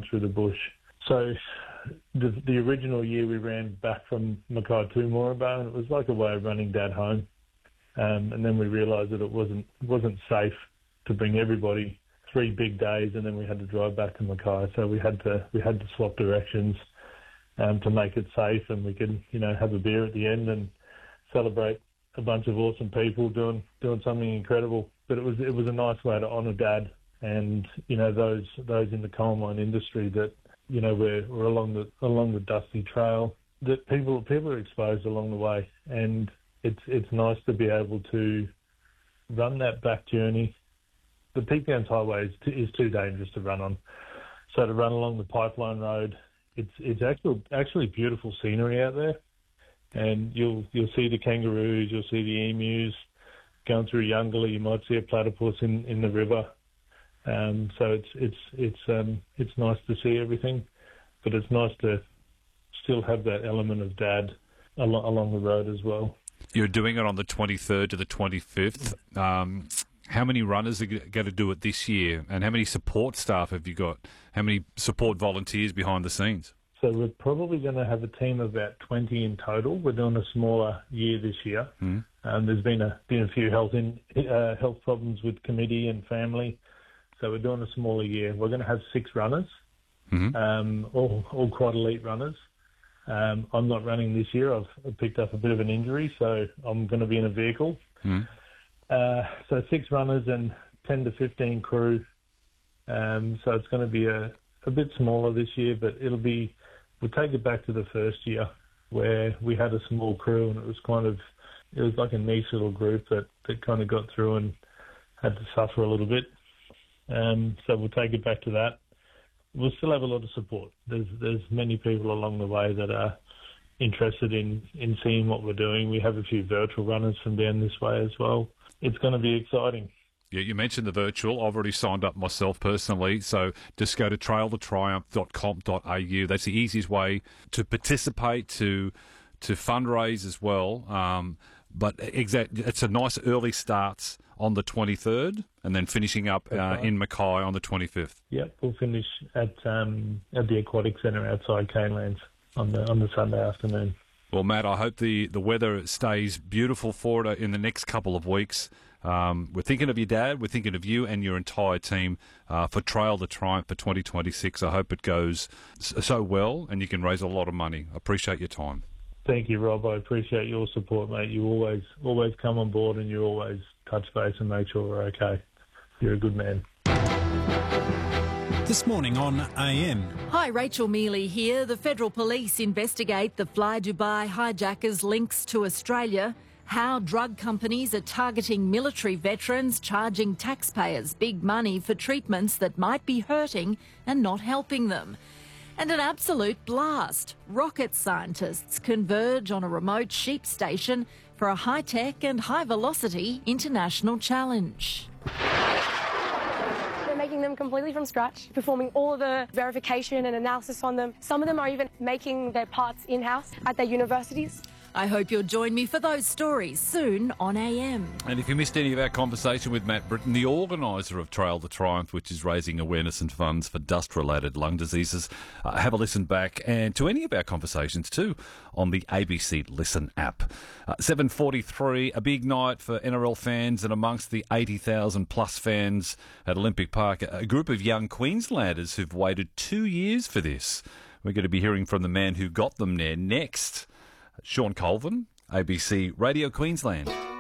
through the bush. So the original year we ran back from Mackay to Moranbah, and it was like a way of running Dad home. And then we realised that it wasn't safe to bring everybody 3 big days, and then we had to drive back to Mackay. So we had to swap directions to make it safe, and we could have a beer at the end and celebrate a bunch of awesome people doing something incredible. But it was a nice way to honour Dad and those in the coal mine industry that we're along the dusty trail that people are exposed along the way, and it's nice to be able to run that back journey. The Peak Downs Highway is too dangerous to run on, so to run along the Pipeline Road, it's actually beautiful scenery out there, and you'll see the kangaroos, you'll see the emus going through Youngala. You might see a platypus in the river. So it's nice to see everything, but it's nice to still have that element of Dad along the road as well. You're doing it on the 23rd to the 25th. How many runners are going to do it this year, and how many support staff have you got? How many support volunteers behind the scenes? So we're probably going to have a team of about 20 in total. We're doing a smaller year this year. There's been a few health problems with committee and family. So we're doing a smaller year. We're going to have 6 runners, all quite elite runners. I'm not running this year. I've picked up a bit of an injury, so I'm going to be in a vehicle. So 6 runners and 10 to 15 crew. So it's going to be a bit smaller this year, but we'll take it back to the first year where we had a small crew, and it was like a niche little group that kind of got through and had to suffer a little bit. So we'll take it back to that. We'll still have a lot of support. There's many people along the way that are interested in seeing what we're doing. We have a few virtual runners from down this way as well. It's going to be exciting. Yeah, you mentioned the virtual. I've already signed up myself personally, so just go to trailthetriumph.com.au. That's the easiest way to participate, to fundraise as well. But it's a nice early starts on the 23rd, and then finishing up in Mackay on the 25th. Yep, we'll finish at the Aquatic Centre outside Canelands on the Sunday afternoon. Well, Matt, I hope the weather stays beautiful for it in the next couple of weeks. We're thinking of your dad. We're thinking of you and your entire team for Trail the Triumph for 2026. I hope it goes so well and you can raise a lot of money. I appreciate your time. Thank you, Rob. I appreciate your support, mate. You always come on board, and you always touch base and make sure we're okay. You're a good man. This morning on AM. Hi, Rachel Mealy here. The Federal Police investigate the Fly Dubai hijackers' links to Australia, how drug companies are targeting military veterans, charging taxpayers big money for treatments that might be hurting and not helping them. And an absolute blast. Rocket scientists converge on a remote sheep station for a high-tech and high-velocity international challenge. They're making them completely from scratch, performing all the verification and analysis on them. Some of them are even making their parts in-house at their universities. I hope you'll join me for those stories soon on AM. And if you missed any of our conversation with Matt Britton, the organiser of Trail the Triumph, which is raising awareness and funds for dust-related lung diseases, have a listen back, and to any of our conversations too on the ABC Listen app. 7:43, a big night for NRL fans, and amongst the 80,000 plus fans at Olympic Park, a group of young Queenslanders who've waited 2 years for this. We're going to be hearing from the man who got them there next. Sean Colvin, ABC Radio Queensland.